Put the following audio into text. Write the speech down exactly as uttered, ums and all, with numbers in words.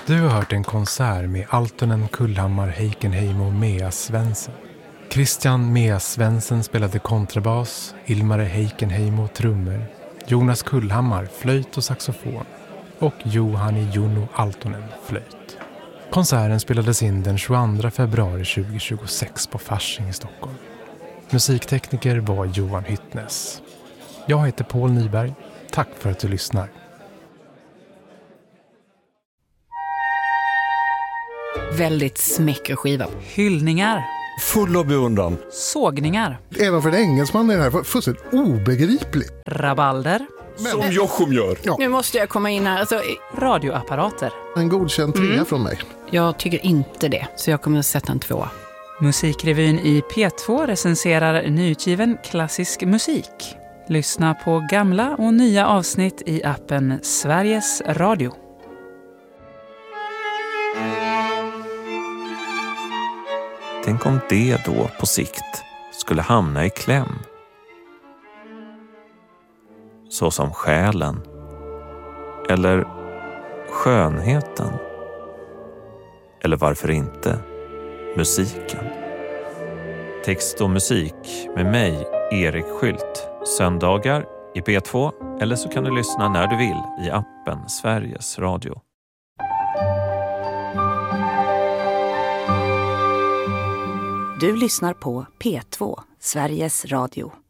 Du har hört en konsert med Altonen, Kullhammar, Heikenheim och Mea Svensson. Christian Mea Svensson spelade kontrabas, Ilmare Heikenheim och trummor, Jonas Kullhammar flöjt och saxofon och Johani Juno Altonen flöjt. Konserten spelades in den tjugoandra februari tjugohundratjugosex på Fasching i Stockholm. Musiktekniker var Johan Hyttnes. Jag heter Paul Nyberg. Tack för att du lyssnar. Väldigt smäcker skiva. Hyllningar. Full av beundran. Sågningar. Även för en engelsman är det här fullständigt obegripligt. Rabalder. Men, Som Jochum gör. Ja. Nu måste jag komma in här. Alltså, Radioapparater. En godkänd trea Mm. från mig. jag tycker inte det, så jag kommer att sätta en tvåa. Musikrevyn i P två recenserar nyutgiven klassisk musik. Lyssna på gamla och nya avsnitt i appen Sveriges Radio. Tänk om det då på sikt skulle hamna i kläm. Så som själen. Eller skönheten. Eller varför inte musiken. Text och musik med mig, Erik Skylt. Söndagar i P två, eller så kan du lyssna när du vill i appen Sveriges Radio. Du lyssnar på P två, Sveriges Radio.